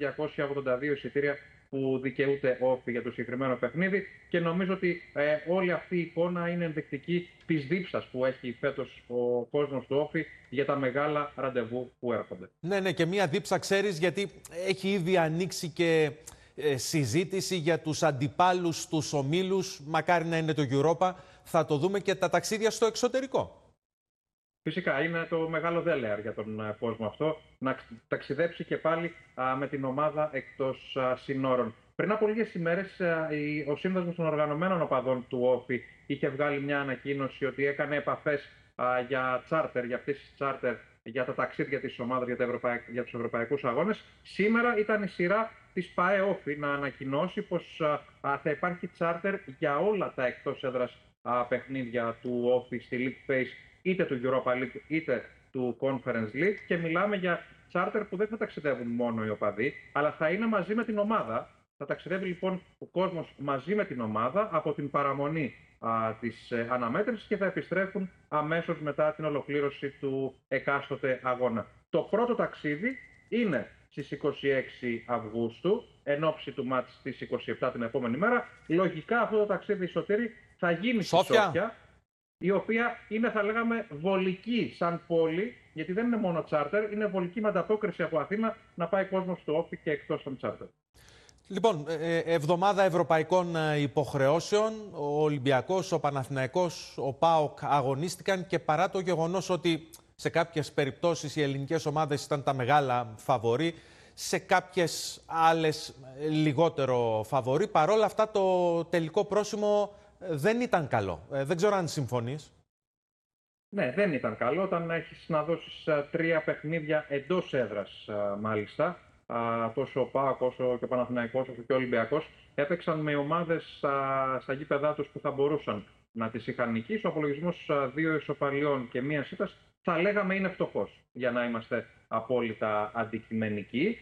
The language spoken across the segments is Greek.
282 εισιτήρια που δικαιούται όφη για το συγκεκριμένο παιχνίδι, και νομίζω ότι όλη αυτή η εικόνα είναι ενδεικτική της δίψας που έχει φέτος ο κόσμος του όφη για τα μεγάλα ραντεβού που έρχονται. Ναι, και μία δίψα, ξέρεις, γιατί έχει ήδη ανοίξει και συζήτηση για τους αντιπάλους, τους ομίλους, μακάρι να είναι το Europa, θα το δούμε και τα ταξίδια στο εξωτερικό. Φυσικά είναι το μεγάλο δέλεαρ για τον κόσμο αυτό να ταξιδέψει και πάλι με την ομάδα εκτός συνόρων. Πριν από λίγες ημέρες ο Σύνδεσμος των Οργανωμένων Οπαδών του όφη είχε βγάλει μια ανακοίνωση ότι έκανε επαφές για τσάρτερ, για πτήσεις τσάρτερ για τα ταξίδια της ομάδας για τους ευρωπαϊκούς αγώνες. Σήμερα ήταν η σειρά της ΠΑΕ Όφη να ανακοινώσει πως θα υπάρχει τσάρτερ για όλα τα εκτός έδρας παιχνίδια του όφη στη League Phase, είτε του Europa League είτε του Conference League, και μιλάμε για τσάρτερ που δεν θα ταξιδεύουν μόνο οι οπαδοί, αλλά θα είναι μαζί με την ομάδα. Θα ταξιδεύει λοιπόν ο κόσμος μαζί με την ομάδα από την παραμονή της αναμέτρησης και θα επιστρέφουν αμέσως μετά την ολοκλήρωση του εκάστοτε αγώνα. Το πρώτο ταξίδι είναι στις 26 Αυγούστου, εν ώψη του μάτς στις 27 την επόμενη μέρα. Λογικά αυτό το ταξίδι, Σωτήρη, θα γίνει στη Σόφια, η οποία είναι, θα λέγαμε, βολική σαν πόλη, γιατί δεν είναι μόνο τσάρτερ, είναι βολική με ανταπόκριση από Αθήνα να πάει κόσμος στο όφη και εκτός των τσάρτερ. Λοιπόν, εβδομάδα ευρωπαϊκών υποχρεώσεων, ο Ολυμπιακός, ο Παναθηναϊκός, ο ΠΑΟΚ αγωνίστηκαν, και παρά το γεγονός ότι σε κάποιες περιπτώσεις οι ελληνικές ομάδες ήταν τα μεγάλα φαβορί, σε κάποιες άλλες λιγότερο φαβορί, παρόλα αυτά το τελικό πρόσημο δεν ήταν καλό. Δεν ξέρω αν συμφωνείς. Ναι, δεν ήταν καλό όταν έχεις να δώσεις 3 παιχνίδια εντός έδρας, μάλιστα. Τόσο ο ΠΑΟΚ όσο και ο Παναθηναϊκός όσο και ο Ολυμπιακός έπαιξαν με ομάδες στα γήπεδά τους που θα μπορούσαν να τις είχαν νικήσει. Ο απολογισμός 2 ισοπαλιών και 1 ήττας θα λέγαμε είναι φτωχός, για να είμαστε απόλυτα αντικειμενικοί.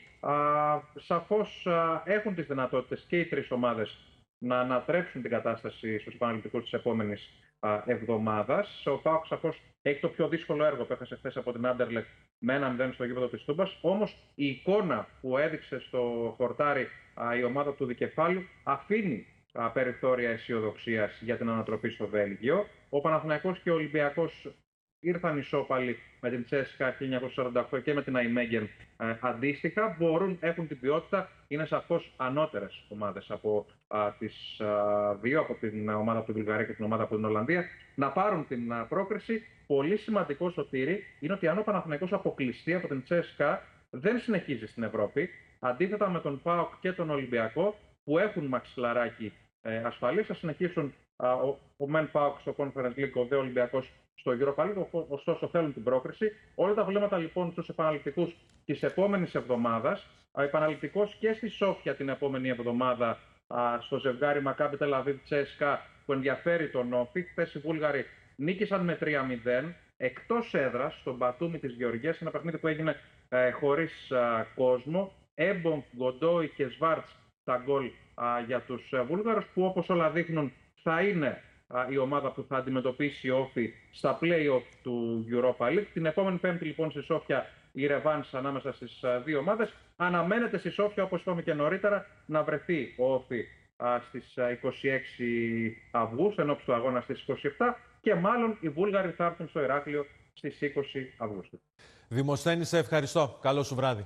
Σαφώς έχουν τις δυνατότητες και οι 3 ομάδες να ανατρέψουν την κατάσταση στους επαναληπτικούς της επόμενης εβδομάδας. Ο ΠΑΟΚ σαφώς έχει το πιο δύσκολο έργο που έχασε χθες από την Άντερλεχτ με 1-0 στο γήπεδο της Τούμπας. Όμως η εικόνα που έδειξε στο χορτάρι η ομάδα του Δικεφάλου αφήνει περιθώρια αισιοδοξίας για την ανατροπή στο Βέλγιο. Ο Παναθηναϊκός και ο Ολυμπιακός ήρθαν ισόπαλοι με την Τσέσκα 1948 και με την Αϊμέγεν αντίστοιχα. Έχουν την ποιότητα, είναι σαφώς ανώτερες ομάδες από τις δύο, από την ομάδα από την Βουλγαρία και την ομάδα από την Ολλανδία, να πάρουν την πρόκριση. Πολύ σημαντικό, Σωτήρη, είναι ότι αν ο Παναθηναϊκός αποκλειστεί από την Τσέσκα, δεν συνεχίζει στην Ευρώπη. Αντίθετα με τον ΠΑΟΚ και τον Ολυμπιακό, που έχουν μαξιλαράκι ασφαλής, θα συνεχίσουν ο Μεν ΠΑΟΚ στο Conference League, ο Δε Ολυμπιακός στο Europa League, ωστόσο θέλουν την πρόκριση. Όλα τα βλέμματα λοιπόν στους επαναληπτικούς της επόμενης εβδομάδας. Ο επαναληπτικός και στη Σόφια την επόμενη εβδομάδα στο ζευγάρι Μακάμπι Τελ Αβίβ Τσέσκα, που ενδιαφέρει τον όφη. Χθες οι Βούλγαροι νίκησαν με 3-0 εκτός έδρας στον Μπατούμι της Γεωργίας, ένα παιχνίδι που έγινε χωρίς κόσμο. Έμπονγκ, Γκοντόι και Σβάρτς τα γκολ για τους Βούλγαρους, που όπως όλα δείχνουν θα είναι η ομάδα που θα αντιμετωπίσει όφη στα play-off του Europa League. Την επόμενη Πέμπτη λοιπόν στη Σόφια η ρεβάνς ανάμεσα στις δύο ομάδες. Αναμένεται στη Σόφια, όπως είπαμε και νωρίτερα, να βρεθεί ο όφη στις 26 Αυγούστου, ενώπιση του αγώνα στις 27, και μάλλον οι Βούλγαροι θα έρθουν στο Ηράκλειο στις 20 Αυγούστου. Δημοσθένη, σε ευχαριστώ. Καλό σου βράδυ.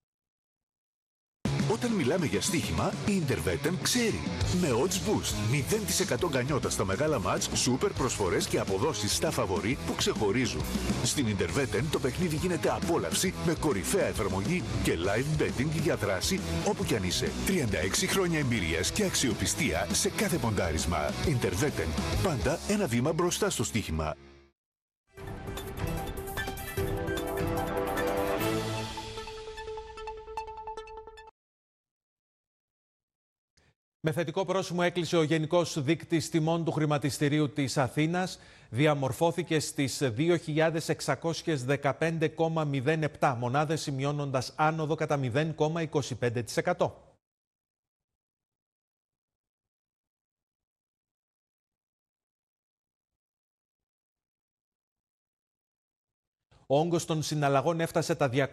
Όταν μιλάμε για στοίχημα, η Intervetem ξέρει. Με odds boost, 0% γκανιότα στα μεγάλα μάτς, σούπερ προσφορές και αποδόσεις στα φαβορί που ξεχωρίζουν. Στην Intervetem το παιχνίδι γίνεται απόλαυση με κορυφαία εφαρμογή και live betting για δράση όπου κι αν είσαι. 36 χρόνια εμπειρίας και αξιοπιστία σε κάθε ποντάρισμα. Intervetem, πάντα ένα βήμα μπροστά στο στοίχημα. Με θετικό πρόσημο έκλεισε ο Γενικός Δείκτης Τιμών του Χρηματιστηρίου της Αθήνας. Διαμορφώθηκε στις 2.615,07 μονάδες, σημειώνοντας άνοδο κατά 0,25%. Ο όγκος των συναλλαγών έφτασε τα